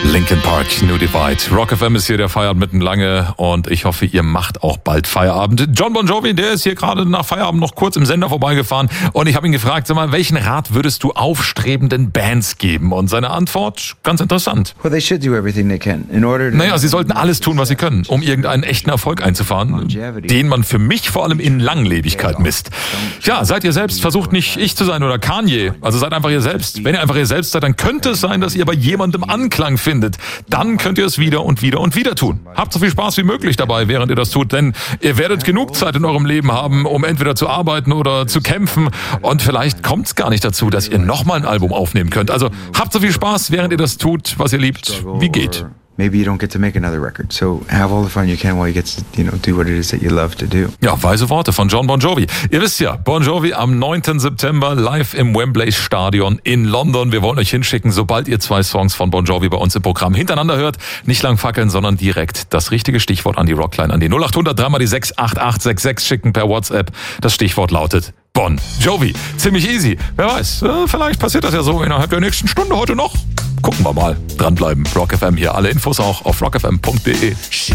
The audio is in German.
Linkin Park, New Divide. Rock FM ist hier, der feiert mitten lange und ich hoffe, ihr macht auch bald Feierabend. John Bon Jovi, der ist hier gerade nach Feierabend noch kurz im Sender vorbeigefahren und ich habe ihn gefragt, sag mal, welchen Rat würdest du aufstrebenden Bands geben? Und seine Antwort, ganz interessant. Naja, sie sollten alles tun, was sie können, um irgendeinen echten Erfolg einzufahren, den man für mich vor allem in Langlebigkeit misst. Ja, seid ihr selbst, versucht nicht ich zu sein oder Kanye, also seid einfach ihr selbst. Wenn ihr einfach ihr selbst seid, dann könnte es sein, dass ihr bei jemandem Anklang findet. Dann könnt ihr es wieder und wieder und wieder tun. Habt so viel Spaß wie möglich dabei, während ihr das tut, denn ihr werdet genug Zeit in eurem Leben haben, um entweder zu arbeiten oder zu kämpfen und vielleicht kommt es gar nicht dazu, dass ihr nochmal ein Album aufnehmen könnt. Also habt so viel Spaß, während ihr das tut, was ihr liebt, wie geht. Maybe you don't get to make another record. So have all the fun you can while you get to, do what it is that you love to do. Ja, weise Worte von John Bon Jovi. Ihr wisst ja, Bon Jovi am 9. September live im Wembley Stadion in London. Wir wollen euch hinschicken, sobald ihr 2 Songs von Bon Jovi bei uns im Programm hintereinander hört. Nicht lang fackeln, sondern direkt das richtige Stichwort an die Rockline, an die 0800 3 mal die 68866 schicken per WhatsApp. Das Stichwort lautet Bon Jovi. Ziemlich easy. Wer weiß, vielleicht passiert das ja so innerhalb der nächsten Stunde heute noch. Gucken wir mal. Dranbleiben. Rock FM hier. Alle Infos auch auf rockfm.de.